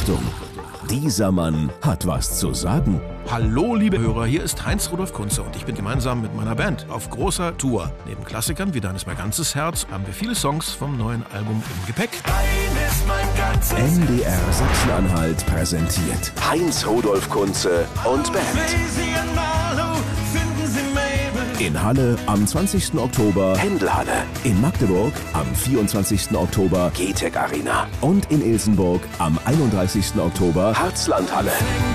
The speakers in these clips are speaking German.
Achtung, dieser Mann hat was zu sagen. Hallo liebe Hörer, hier ist Heinz-Rudolf Kunze und ich bin gemeinsam mit meiner Band auf großer Tour. Neben Klassikern wie Dein ist mein ganzes Herz haben wir viele Songs vom neuen Album im Gepäck. MDR Sachsen-Anhalt präsentiert Heinz-Rudolf Kunze und Band. In Halle am 20. Oktober Händelhalle. In Magdeburg am 24. Oktober GTEC Arena. Und in Ilsenburg am 31. Oktober Herzlandhalle.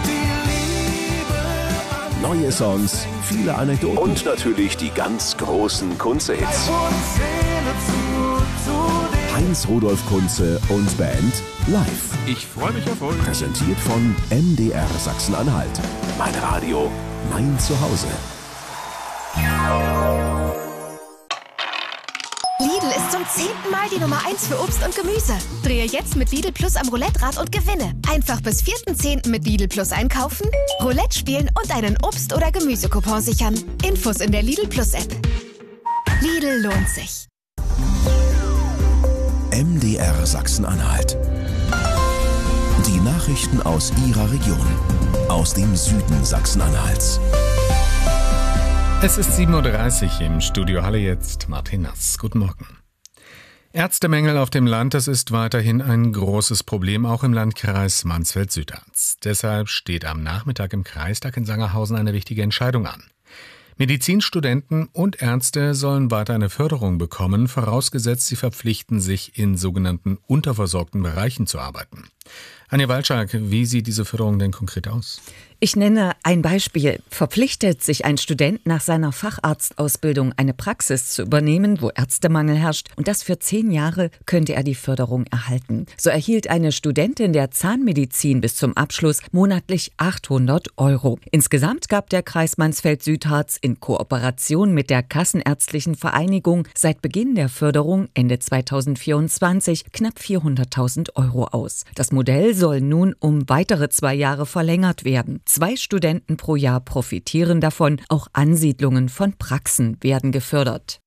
Neue Songs, viele Anekdoten und natürlich die ganz großen Kunze-Hits. Heinz-Rudolf Kunze und Band live. Ich freue mich auf euch. Präsentiert von MDR Sachsen-Anhalt. Mein Radio, mein Zuhause. Lidl ist zum 10. Mal die Nummer 1 für Obst und Gemüse. Drehe jetzt mit Lidl Plus am Roulette-Rad und gewinne. Einfach bis 4.10. mit Lidl Plus einkaufen, Roulette spielen und einen Obst- oder Gemüsecoupon sichern. Infos in der Lidl Plus App. Lidl lohnt sich. MDR Sachsen-Anhalt. Die Nachrichten aus Ihrer Region. Aus dem Süden Sachsen-Anhalts. Es ist 7.30 Uhr im Studio Halle, jetzt Martin Nass. Guten Morgen. Ärztemängel auf dem Land, das ist weiterhin ein großes Problem, auch im Landkreis Mansfeld-Südharz. Deshalb steht am Nachmittag im Kreistag in Sangerhausen eine wichtige Entscheidung an. Medizinstudenten und Ärzte sollen weiter eine Förderung bekommen, vorausgesetzt sie verpflichten sich, in sogenannten unterversorgten Bereichen zu arbeiten. Anja Walczak, wie sieht diese Förderung denn konkret aus? Ich nenne ein Beispiel. Verpflichtet sich ein Student nach seiner Facharztausbildung eine Praxis zu übernehmen, wo Ärztemangel herrscht, und das für 10 Jahre, könnte er die Förderung erhalten. So erhielt eine Studentin der Zahnmedizin bis zum Abschluss monatlich 800 €. Insgesamt gab der Kreis Mansfeld-Südharz in Kooperation mit der Kassenärztlichen Vereinigung seit Beginn der Förderung Ende 2024 knapp 400.000 € aus. Das Modell soll nun um weitere 2 Jahre verlängert werden. 2 Studenten pro Jahr profitieren davon. Auch Ansiedlungen von Praxen werden gefördert.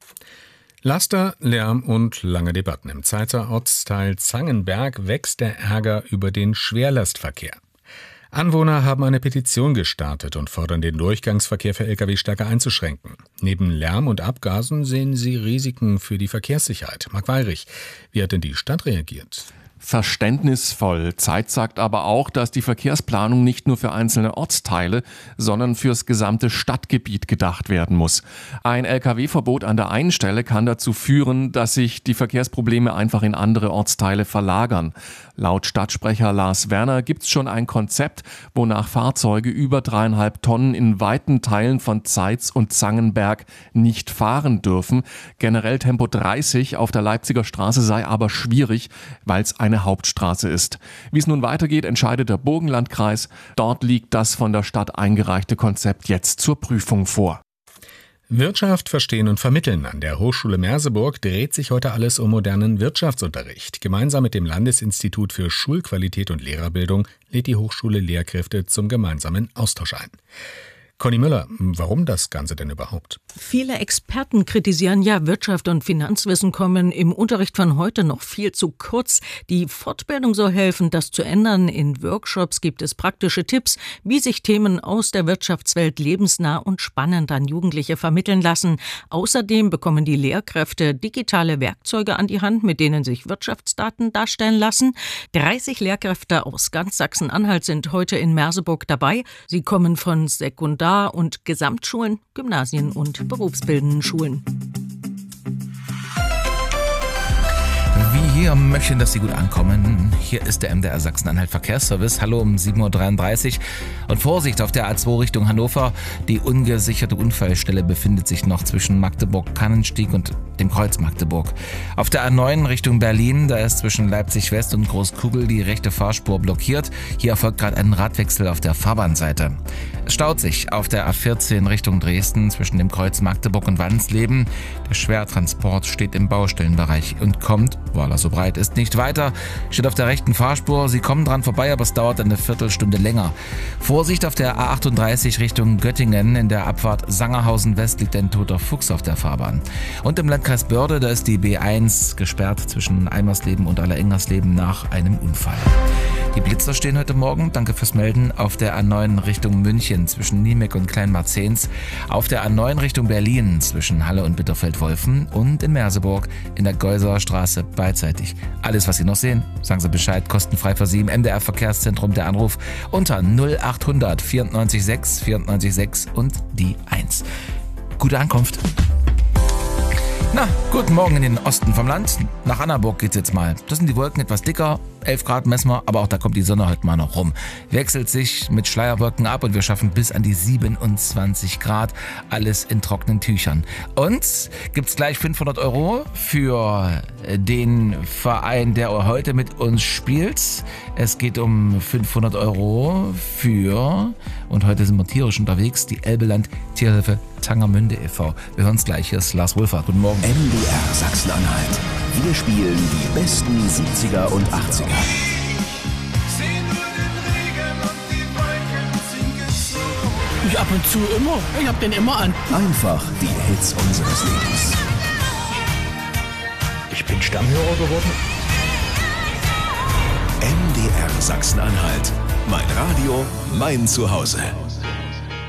Laster, Lärm und lange Debatten. Im Zeitzer Ortsteil Zangenberg wächst der Ärger über den Schwerlastverkehr. Anwohner haben eine Petition gestartet und fordern, den Durchgangsverkehr für Lkw stärker einzuschränken. Neben Lärm und Abgasen sehen sie Risiken für die Verkehrssicherheit. Marc Weyrich, wie hat denn die Stadt reagiert? Verständnisvoll. Zeit sagt aber auch, dass die Verkehrsplanung nicht nur für einzelne Ortsteile, sondern fürs gesamte Stadtgebiet gedacht werden muss. Ein Lkw-Verbot an der einen Stelle kann dazu führen, dass sich die Verkehrsprobleme einfach in andere Ortsteile verlagern. Laut Stadtsprecher Lars Werner gibt es schon ein Konzept, wonach Fahrzeuge über 3,5 Tonnen in weiten Teilen von Zeitz und Zangenberg nicht fahren dürfen. Generell Tempo 30 auf der Leipziger Straße sei aber schwierig, weil es eine Hauptstraße ist. Wie es nun weitergeht, entscheidet der Burgenlandkreis. Dort liegt das von der Stadt eingereichte Konzept jetzt zur Prüfung vor. Wirtschaft verstehen und vermitteln. An der Hochschule Merseburg dreht sich heute alles um modernen Wirtschaftsunterricht. Gemeinsam mit dem Landesinstitut für Schulqualität und Lehrerbildung lädt die Hochschule Lehrkräfte zum gemeinsamen Austausch ein. Conny Müller, warum das Ganze denn überhaupt? Viele Experten kritisieren ja, Wirtschaft und Finanzwissen kommen im Unterricht von heute noch viel zu kurz. Die Fortbildung soll helfen, das zu ändern. In Workshops gibt es praktische Tipps, wie sich Themen aus der Wirtschaftswelt lebensnah und spannend an Jugendliche vermitteln lassen. Außerdem bekommen die Lehrkräfte digitale Werkzeuge an die Hand, mit denen sich Wirtschaftsdaten darstellen lassen. 30 Lehrkräfte aus ganz Sachsen-Anhalt sind heute in Merseburg dabei. Sie kommen von Sekundar- und Gesamtschulen, Gymnasien und berufsbildenden Schulen. Wir möchten, dass Sie gut ankommen. Hier ist der MDR Sachsen-Anhalt Verkehrsservice. Hallo um 7.33 Uhr. Und Vorsicht auf der A2 Richtung Hannover. Die ungesicherte Unfallstelle befindet sich noch zwischen Magdeburg-Kannenstieg und dem Kreuz Magdeburg. Auf der A9 Richtung Berlin, da ist zwischen Leipzig-West und Großkugel die rechte Fahrspur blockiert. Hier erfolgt gerade ein Radwechsel auf der Fahrbahnseite. Es staut sich auf der A14 Richtung Dresden zwischen dem Kreuz Magdeburg und Wansleben. Der Schwertransport steht im Baustellenbereich und kommt, weil er so breit ist, nicht weiter. Steht auf der rechten Fahrspur. Sie kommen dran vorbei, aber es dauert eine Viertelstunde länger. Vorsicht auf der A38 Richtung Göttingen. In der Abfahrt Sangerhausen West liegt ein toter Fuchs auf der Fahrbahn. Und im Landkreis Börde, da ist die B1 gesperrt zwischen Eimersleben und Allerengersleben nach einem Unfall. Die Blitzer stehen heute Morgen, danke fürs Melden, auf der A9 Richtung München zwischen Niemek und Kleinmarzens, auf der A9 Richtung Berlin zwischen Halle und Bitterfeld-Wolfen und in Merseburg in der Geusauer Straße beidseitig. Alles, was Sie noch sehen, sagen Sie Bescheid, kostenfrei für Sie im MDR Verkehrszentrum. Der Anruf unter 0800 94 6 94 6 und die 1. Gute Ankunft. Na, guten Morgen in den Osten vom Land. Nach Annaburg geht's jetzt mal. Das sind die Wolken etwas dicker, 11 Grad messen wir, aber auch da kommt die Sonne heute mal noch rum. Wechselt sich mit Schleierwolken ab und wir schaffen bis an die 27 Grad. Alles in trockenen Tüchern. Und gibt's gleich 500 € für den Verein, der heute mit uns spielt. Es geht um 500 € für, und heute sind wir tierisch unterwegs, die Elbeland Tierhilfe Tangermünde e.V. Wir hören uns gleich. Hier ist Lars Wohlfahrt. Guten Morgen. MDR Sachsen-Anhalt. Wir spielen die besten 70er und 80er. Ich ab und zu immer. Ich hab den immer an. Einfach die Hits unseres Lebens. Ich bin Stammhörer geworden. MDR Sachsen-Anhalt. Mein Radio, mein Zuhause.